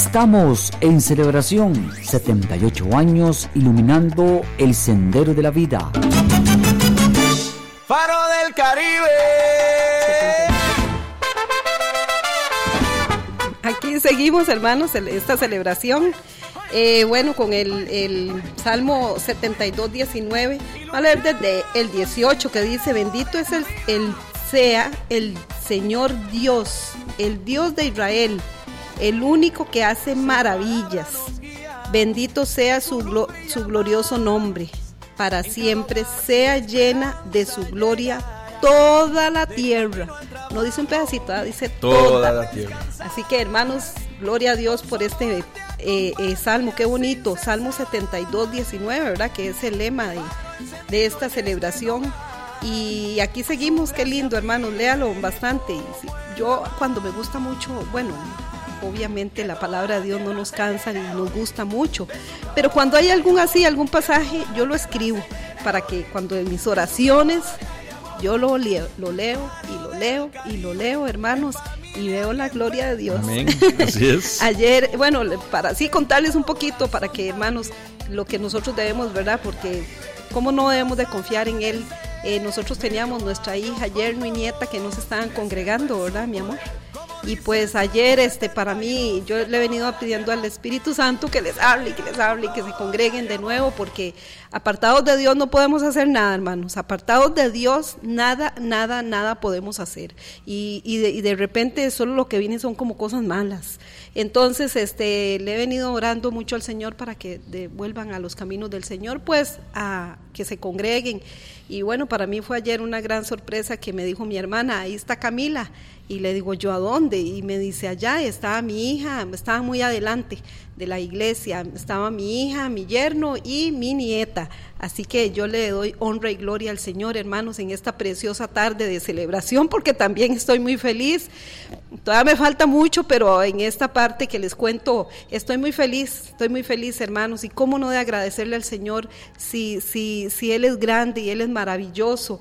Estamos en celebración, 78 años iluminando el sendero de la vida. Faro del Caribe. Aquí seguimos, hermanos, esta celebración. Bueno, con el Salmo 72, 19. Vamos a leer desde el 18, que dice: bendito es sea el Señor Dios, el Dios de Israel, el único que hace maravillas. Bendito sea su glorioso nombre. Para siempre sea llena de su gloria toda la tierra. No dice un pedacito, dice toda la tierra. Así que, hermanos, gloria a Dios por este salmo. Qué bonito, Salmo 72, 19, ¿verdad? Que es el lema de esta celebración. Y aquí seguimos, qué lindo, hermanos, léalo bastante. Yo, cuando me gusta mucho, bueno, obviamente la palabra de Dios no nos cansa ni nos gusta mucho, pero cuando hay algún pasaje, yo lo escribo para que cuando en mis oraciones yo lo leo, hermanos, y veo la gloria de Dios. Amén, así es. Ayer, bueno, para así contarles un poquito, para que, hermanos, lo que nosotros debemos, ¿verdad? Porque cómo no debemos de confiar en Él. Nosotros teníamos nuestra hija, yerno y nieta, que no se estaban congregando, ¿verdad, mi amor? Y pues ayer, para mí, yo le he venido pidiendo al Espíritu Santo que les hable, que se congreguen de nuevo, porque apartados de Dios no podemos hacer nada, hermanos. Apartados de Dios, nada podemos hacer. Y de repente solo lo que viene son como cosas malas. Entonces, le he venido orando mucho al Señor para que vuelvan a los caminos del Señor, pues, a que se congreguen. Y bueno, para mí fue ayer una gran sorpresa que me dijo mi hermana: ahí está Camila. Y le digo yo: ¿a dónde? Y me dice: allá estaba mi hija, estaba muy adelante de la iglesia, estaba mi hija, mi yerno y mi nieta. Así que yo le doy honra y gloria al Señor, hermanos, en esta preciosa tarde de celebración, porque también estoy muy feliz. Todavía me falta mucho, pero en esta parte que les cuento, estoy muy feliz, hermanos. Y cómo no de agradecerle al Señor si Él es grande y Él es maravilloso,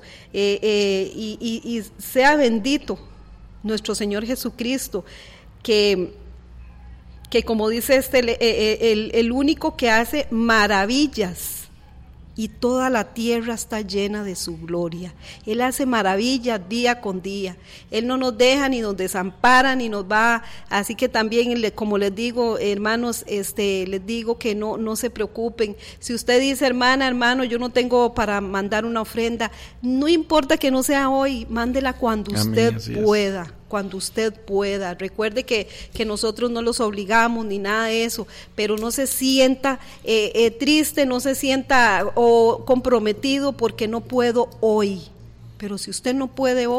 y sea bendito nuestro Señor Jesucristo, que como dice el único que hace maravillas, y toda la tierra está llena de su gloria. Él hace maravillas día con día. Él no nos deja ni nos desampara ni nos va. Así que también, como les digo, hermanos, les digo que no se preocupen. Si usted dice: hermano, yo no tengo para mandar una ofrenda, no importa que no sea hoy, mándela cuando usted pueda. Cuando usted pueda. Recuerde que nosotros no los obligamos ni nada de eso, pero no se sienta triste, no se sienta comprometido porque no puedo hoy. Pero si usted no puede hoy,